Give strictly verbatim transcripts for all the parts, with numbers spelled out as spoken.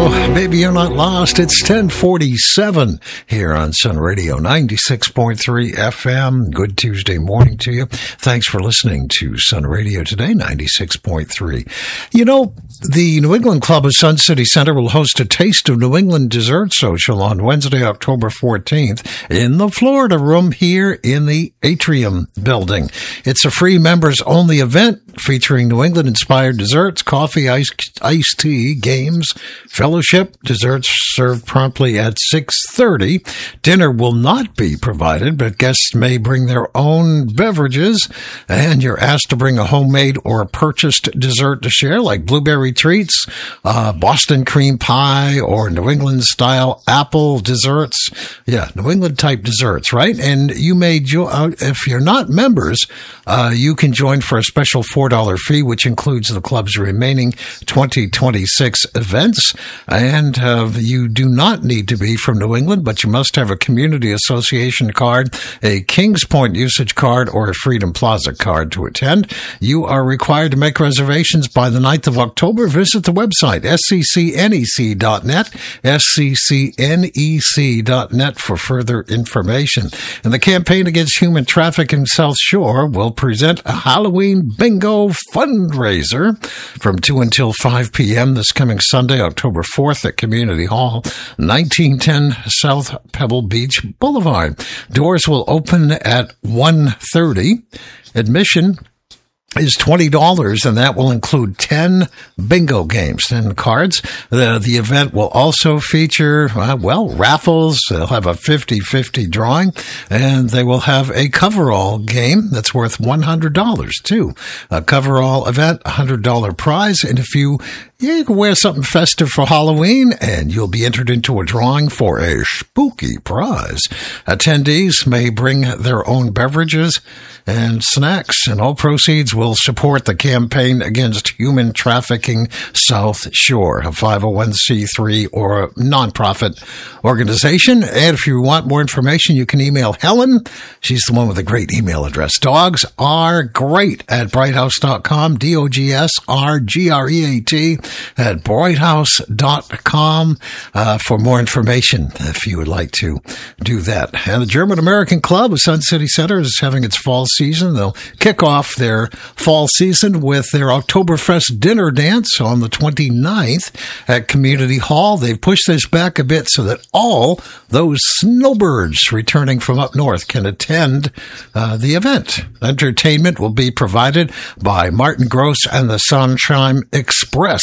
Hello, maybe you're not lost. It's ten forty-seven here on Sun Radio ninety-six point three F M. Good Tuesday morning to you. Thanks for listening to Sun Radio today, ninety-six point three. You know, the New England Club of Sun City Center will host a Taste of New England dessert social on Wednesday, October fourteenth in the Florida Room here in the Atrium building. It's a free members-only event featuring New England-inspired desserts, coffee, ice, iced tea, games, fellowship. Desserts served promptly at six thirty. Dinner will not be provided, but guests may bring their own beverages, and you're asked to bring a homemade or purchased dessert to share, like blueberry treats, uh, Boston cream pie, or New England-style apple desserts. Yeah, New England-type desserts, right? And you may join, if you're not members, uh, you can join for a special four dollars fee, which includes the club's remaining twenty twenty-six events. And uh, you do not need to be from New England, but you must have a Community Association card, a Kings Point usage card, or a Freedom Plaza card to attend. You are required to make reservations by the ninth of October. Visit the website, S C C N E C dot net, S C C N E C dot net for further information. And the Campaign Against Human Trafficking South Shore will present a Halloween bingo fundraiser from two until five p.m. this coming Sunday, October fourth at Community Hall, nineteen ten South Pebble Beach Boulevard. Doors will open at one thirty. Admission is twenty dollars, and that will include ten bingo games, ten cards. The, the event will also feature, uh, well, raffles. They'll have a fifty-fifty drawing, and they will have a coverall game that's worth one hundred dollars, too. A coverall event, one hundred dollars prize, and if you Yeah, you can wear something festive for Halloween, and you'll be entered into a drawing for a spooky prize. Attendees may bring their own beverages and snacks, and all proceeds will support the Campaign Against Human Trafficking South Shore, a five oh one c three or a nonprofit organization. And if you want more information, you can email Helen. She's the one with a great email address. Dogs are great at bright house dot com, D O G S R G R E A T. At bright house dot com uh, for more information if you would like to do that. And the German American Club of Sun City Center is having its fall season. They'll kick off their fall season with their Oktoberfest dinner dance on the twenty-ninth at Community Hall. They've pushed this back a bit so that all those snowbirds returning from up north can attend uh, the event. Entertainment will be provided by Martin Gross and the Sunshine Express.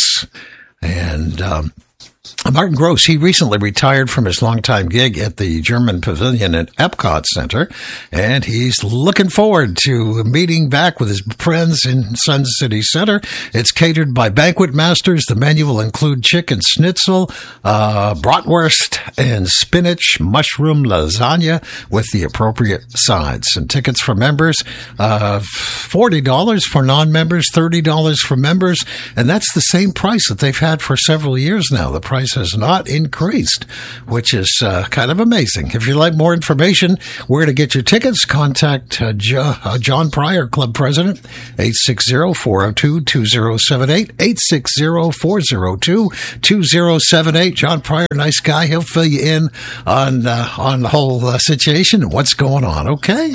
And um, Martin Gross, he recently retired from his longtime gig at the German Pavilion at Epcot Center, and he's looking forward to meeting back with his friends in Sun City Center. It's catered by Banquet Masters. The menu will include chicken schnitzel, uh, bratwurst, and spinach mushroom lasagna with the appropriate sides. And tickets for members, uh, forty dollars for non-members, thirty dollars for members, and that's the same price that they've had for several years now. The price has not increased, which is uh, kind of amazing. If you'd like more information where to get your tickets, contact uh, jo- uh, John Pryor, Club President, eight six zero, four oh two, two oh seven eight, eight six zero, four oh two, two oh seven eight. John Pryor, nice guy. He'll fill you in on, uh, on the whole uh, situation and what's going on, okay?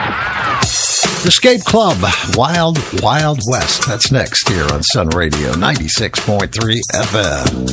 Escape Club, Wild Wild West. That's next here on Sun Radio ninety-six point three F M.